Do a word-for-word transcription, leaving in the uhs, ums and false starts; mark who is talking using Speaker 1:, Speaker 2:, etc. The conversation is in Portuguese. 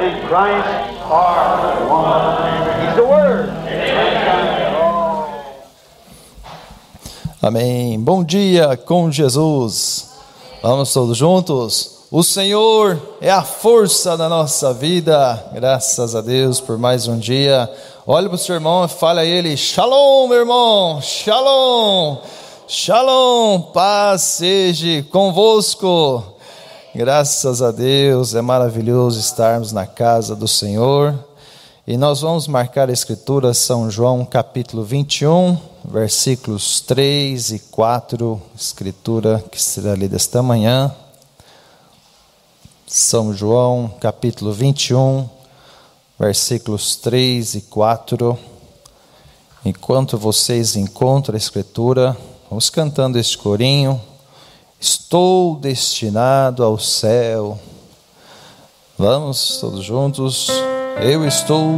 Speaker 1: and Christ are one. He's the Word.
Speaker 2: Amém. Bom dia com Jesus. Vamos todos juntos. O Senhor é a força da nossa vida. Graças a Deus por mais um dia. Olhe para o seu irmão e fale a ele: Shalom, meu irmão. Shalom. Shalom. Paz seja convosco. Graças a Deus. É maravilhoso estarmos na casa do Senhor. E nós vamos marcar a Escritura, São João capítulo vinte e um, versículos três e quatro, Escritura que será lida esta manhã. São João capítulo vinte e um, versículos três e quatro. Enquanto vocês encontram a Escritura, vamos cantando este corinho. Estou destinado ao céu. Vamos todos juntos. Eu estou